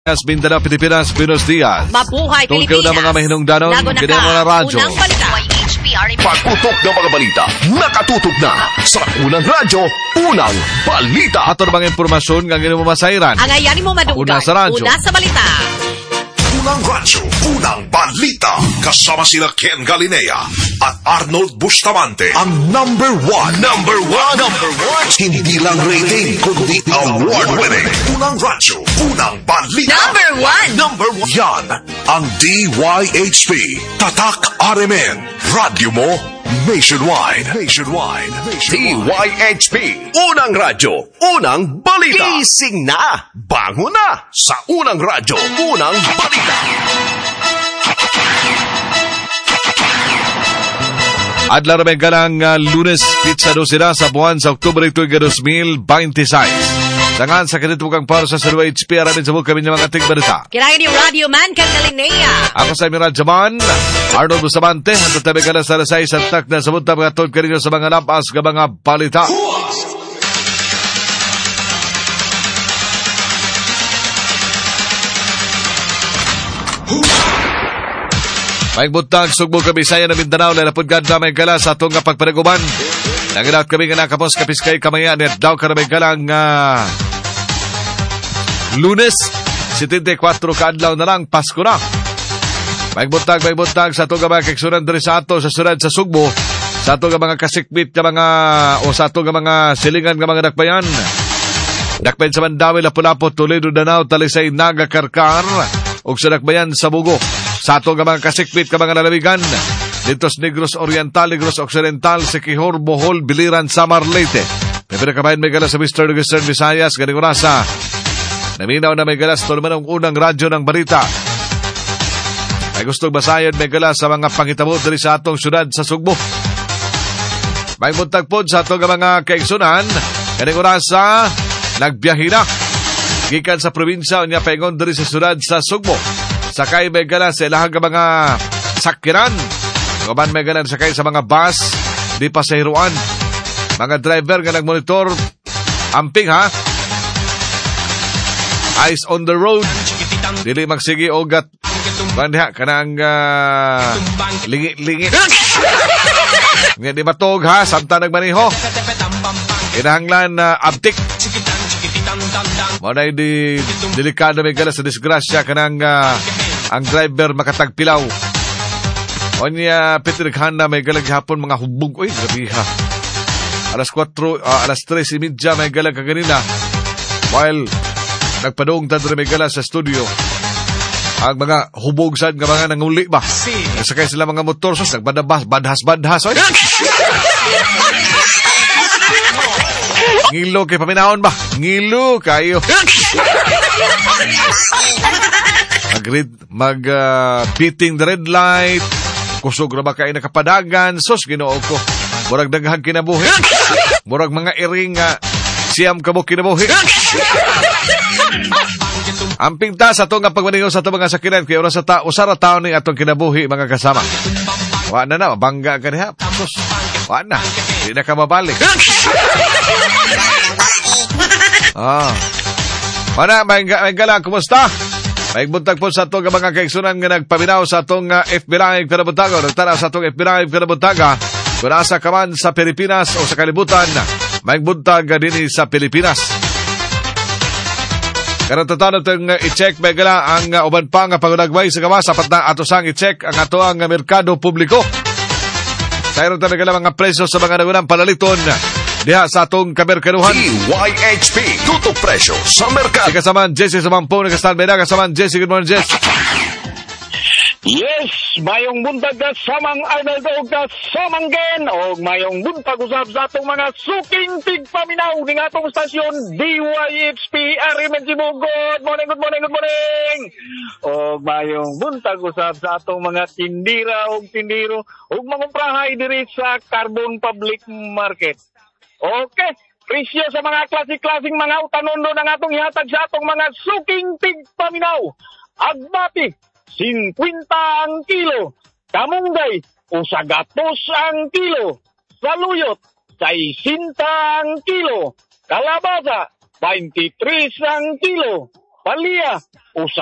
Mindanao, Pilipinas, Buenos Dias. Mabuhay, Tungkol Pilipinas. na mga mahinungdanon, Lago na ganyan ka. mga radyo. Unang balita. Pagputok ng mga balita, nakatutok na sa unang radyo, unang balita. Ato mga impormasyon ng inyong mamasayran. Ang ayanin mo madugay. Una sa radyo. Una sa balita. Unang radyo, unang balita. Kasama sila Ken Galinea at Arnold Bustamante. Ang number one. Hindi lang rating, kundi award-winning. Unang radyo, unang balita. Number one. Yan ang DYHP. Tatak RMN. Radyo mo nationwide. DYHP. Unang radyo, unang balita. Gising na, bangon na sa unang radyo, unang balita. Adlaw na galang Lunes, pizza dosira sa buwan sa Oktubre ito 2026. Tangan sa kanitubukang para sa HP, aramin sa kami ng mga ating balita. Kinain ni Radio Man Ken Galinea. Ako sa Emirat Jaman, Arnold Bustamante, ang tatabi ka na sa lasay sa tak na sabot na mga tol karinyo sa mga lapas ka mga balita. May butang sugbo kami saya na Mindanao na napudgad na may gala sa atong pagpanaguban. Nanginat kami nga nakapos kapiskay kamayan at daw ka na may galang Lunes, 74 kaadlaw na lang, Pasko na. May butang sa atong mga kaksunan diri sa ato sa sunod sa Sugbo, sa atong mga kasikbit ka mga o sa atong mga silingan ka mga dakbayan. Dakbayan sa Mandawi, Lapu-Lapu, Toledo, Danao, Talisay, Naga, Karkar, o sa dakbayan sa Bugo. Sa ato nga mga kasikpit ka mga lalawigan, dito sa Negros Oriental, Negros Occidental, Siquijor, Bohol, Biliran, Samar, Leyte. Pipira kabayan may galas sa Western Visayas, galing orasa. Naminaw na may galas, ito naman ang unang radyo ng balita. May gustong basayan may galas sa mga pangitabot dali sa atong syudad sa Sugbo. May muntagpod sa atong mga kaigsunan, galing orasa, nagbiyahe na. Gikan sa probinsya, unya paingon dali sa syudad sa Sugbo. Sakay may galas sa ilahang mga sakiran. Kaban may galas sakay sa mga bus, di pasahiruan. Mga driver nga nagmonitor, amping ha. Eyes on the road. Dili magsigi ogat. Bandiha kanang lingi-lingi. Nga di matog ha, samta nagmaniho. Kinahanglan abtik. Manay di delikado may galas sa disgrasya kanang ang driver makatagpilaw. Onya Petrikana may galag hapon mga hubog. Uy, grabe ha. Alas 3:30 may galag kaganina. While nagpadong tadre may galas sa studio. Ang mga hubog sad nga mga nanguli ba? Sakay sila mga motor sos nagbadhas-badhas. Oy. Ngilo kay paminahon ba? Ngilo kayo. Beating the red light. Kusog na ba kayo nakapadagan? Sos, ginoo ko. Murag daghang kinabuhi. Murag mga iring siyam kamo kinabuhi. Amping ta sa itong pagmaningaw sa itong mga sakinan. Kaya oras sa usara taon ni atong kinabuhi mga kasama. Wala na, mabangga ka niya. Sos, wala na. Hindi na ka mabalik. Mana, may gala, kumusta? May buntag po sa itong mga kaigsunan nga nagpaminaw sa itong FB Live Kanabuntaga. Nagtara sa itong FB Live Kanabuntaga. Kung nasa ka man sa Pilipinas o sa kalibutan, may buntag din sa Pilipinas. Karantatan itong i-check may gala ang uban pa nga pagunagway sa gawas. Sapat na ato sang i-check ang ato ang merkado publiko. Sayro tayo gala mga presyo sa mga nagunang palaliton. Diha sa atong kamerkaduhan. DYHP, tutok presyo sa merkado. Si kasamaan Jesse sa Mampo, nagkastalbay na. Kasamaan Jesse, good morning Jesse. Yes, mayong buntag ka samang Arnold o kasamang Gen o mayong buntag usap sa atong mga suking tigpaminaw ng atong stasyon DYHP Arimen Cebu. Good morning. O mayong buntag usap sa atong mga tindira o tindiro o mangumprahay diri sa Carbon Public Market. Okay, presyo sa mga klasik-klasing mga utanondo ng atong ihatag sa atong mga suking tigpaminaw. Agbati, 50 ang kilo. Kamunggay, usagatos ang kilo. Saluyot, 60 ang kilo. Kalabasa, 23 ang kilo. Palya, usa